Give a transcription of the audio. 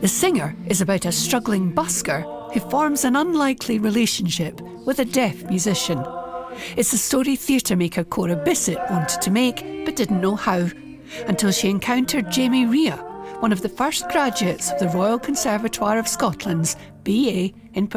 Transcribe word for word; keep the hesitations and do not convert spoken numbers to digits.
The Singer is about a struggling busker who forms an unlikely relationship with a deaf musician. It's a story theatre maker Cora Bissett wanted to make but didn't know how, until she encountered Jamie Rea, one of the first graduates of the Royal Conservatoire of Scotland's B A in